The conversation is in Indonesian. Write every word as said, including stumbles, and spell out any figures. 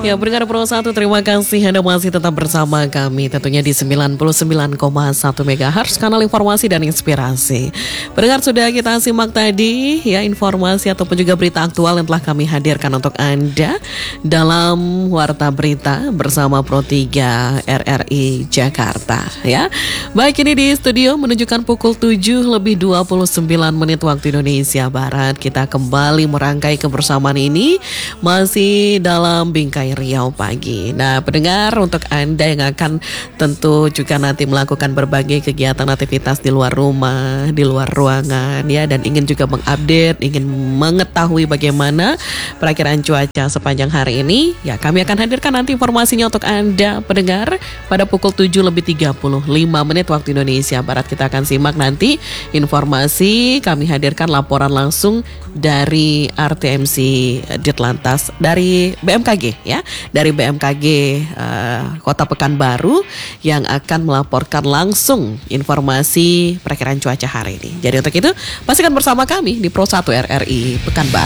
Ya, pendengar Pro satu, terima kasih Anda masih tetap bersama kami tentunya di sembilan puluh sembilan koma satu megahertz kanal informasi dan inspirasi. Pendengar, sudah kita simak tadi ya informasi ataupun juga berita aktual yang telah kami hadirkan untuk Anda dalam Warta Berita bersama Pro tiga R R I Jakarta ya. Baik, ini di studio menunjukkan pukul tujuh lebih dua puluh sembilan menit waktu Indonesia Barat. Kita kembali merangkai kebersamaan ini masih dalam Bingkai Riau Pagi. Nah, pendengar, untuk Anda yang akan tentu juga nanti melakukan berbagai kegiatan aktivitas di luar rumah, di luar ruangan ya, dan ingin juga mengupdate, ingin mengetahui bagaimana perakiraan cuaca sepanjang hari ini, ya kami akan hadirkan nanti informasinya untuk Anda pendengar pada pukul tujuh lebih tiga puluh lima menit waktu Indonesia Barat. Kita akan simak nanti informasi, kami hadirkan laporan langsung dari R T M C Ditlantas, dari B M K G ya, dari B M K G uh, Kota Pekanbaru yang akan melaporkan langsung informasi perakiraan cuaca hari ini. Jadi untuk itu pastikan bersama kami di Pro satu R R I Pekanbaru.